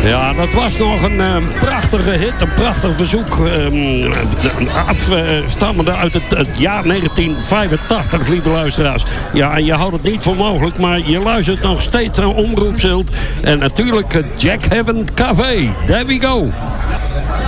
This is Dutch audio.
Ja, dat was nog een prachtige hit, een prachtig verzoek. Afstammende uit het jaar 1985, lieve luisteraars. Ja, en je houdt het niet voor mogelijk, maar je luistert nog steeds naar Omroep Zilt. En natuurlijk Jack Heaven Café. There we go.